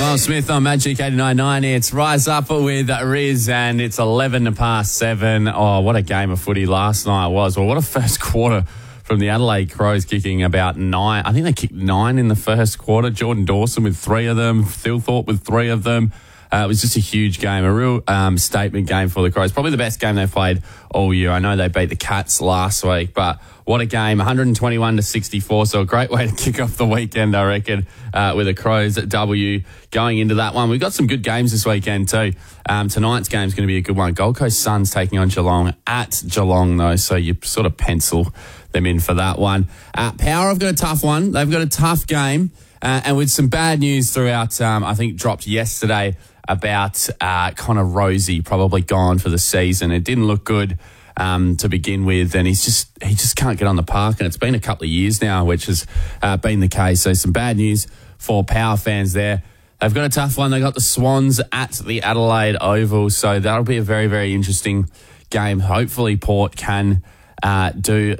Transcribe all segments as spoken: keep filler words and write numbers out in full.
Miles Smith on Magic eighty-nine point nine. It's Rise Up with Riz, and it's eleven past seven. Oh, what a game of footy last night was. Well, what a first quarter from the Adelaide Crows, kicking about nine. I think they kicked nine in the first quarter. Jordan Dawson with three of them. Thilthorpe with three of them. Uh, it was just a huge game, a real um, statement game for the Crows. Probably the best game they've played all year. I know they beat the Cats last week, but what a game, one twenty-one to sixty-four. So a great way to kick off the weekend, I reckon, uh, with the Crows at W going into that one. We've got some good games this weekend too. Um, tonight's game is going to be a good one. Gold Coast Suns taking on Geelong at Geelong, though, so you sort of pencil them in for that one. Uh, Power have got a tough one. They've got a tough game, uh, and with some bad news throughout, um, I think dropped yesterday, about uh, Connor Rosie probably gone for the season. It didn't look good um, to begin with, and he's just he just can't get on the park, and it's been a couple of years now, which has uh, been the case. So some bad news for Power fans there. They've got a tough one. They got the Swans at the Adelaide Oval, so that'll be a very, very interesting game. Hopefully Port can uh, do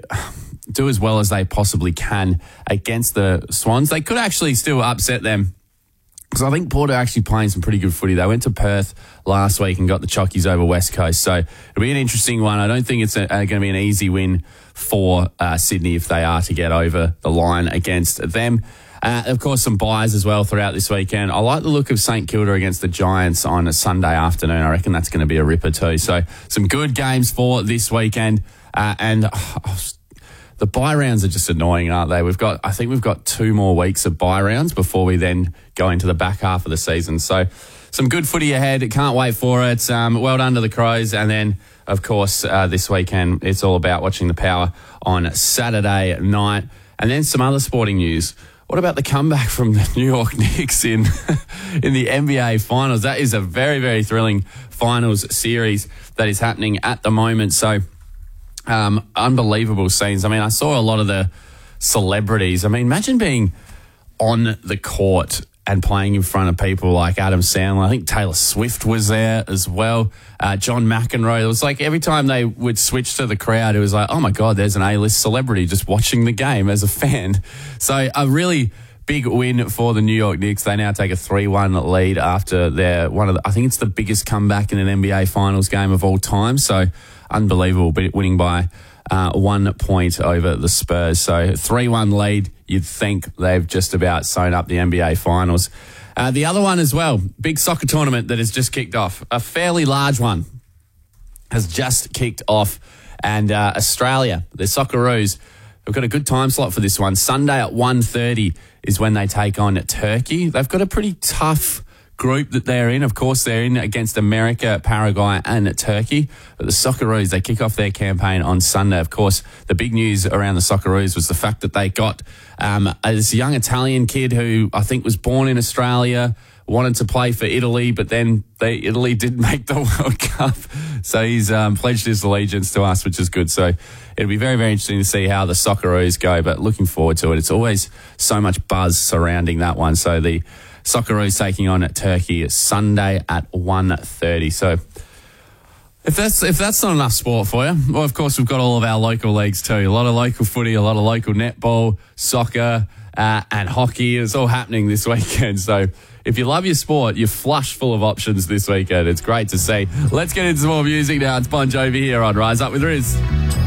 do as well as they possibly can against the Swans. They could actually still upset them, because I think Port are actually playing some pretty good footy. They went to Perth last week and got the Chockies over West Coast. So it'll be an interesting one. I don't think it's going to be an easy win for uh, Sydney if they are to get over the line against them. Uh, of course, some buys as well throughout this weekend. I like the look of St Kilda against the Giants on a Sunday afternoon. I reckon that's going to be a ripper too. So some good games for this weekend. Uh, and oh, the bye rounds are just annoying, aren't they? We've got, I think we've got two more weeks of bye rounds before we then go into the back half of the season. So some good footy ahead. Can't wait for it. Um, well done to the Crows. And then, of course, uh, this weekend, it's all about watching the Power on Saturday night. And then some other sporting news. What about the comeback from the New York Knicks in in the N B A Finals? That is a very, very thrilling finals series that is happening at the moment. So Um, unbelievable scenes. I mean, I saw a lot of the celebrities. I mean, imagine being on the court and playing in front of people like Adam Sandler. I think Taylor Swift was there as well. Uh, John McEnroe. It was like every time they would switch to the crowd, it was like, oh my God, there's an A-list celebrity just watching the game as a fan. So a really big win for the New York Knicks. They now take a three one lead after their one of the, I think it's the biggest comeback in an N B A Finals game of all time. So unbelievable, but winning by uh, one point over the Spurs. So three one lead. You'd think they've just about sewn up the N B A Finals. Uh, the other one as well, big soccer tournament that has just kicked off. A fairly large one has just kicked off. And uh, Australia, the Socceroos, have got a good time slot for this one. Sunday at one thirty is when they take on Turkey. They've got a pretty tough group that they're in. Of course, they're in against America, Paraguay and Turkey. But the Socceroos, they kick off their campaign on Sunday. Of course, the big news around the Socceroos was the fact that they got um, this young Italian kid who I think was born in Australia, wanted to play for Italy, but then they, Italy didn't make the World Cup. So he's um, pledged his allegiance to us, which is good. So it'll be very, very interesting to see how the Socceroos go, but looking forward to it. It's always so much buzz surrounding that one. So the Socceroos taking on Turkey Sunday at one thirty. So if that's if that's not enough sport for you, well, of course, we've got all of our local leagues too. A lot of local footy, a lot of local netball, soccer, uh, and hockey. It's all happening this weekend. So if you love your sport, you're flush full of options this weekend. It's great to see. Let's get into some more music now. It's Bon Jovi here on Rise Up with Riz.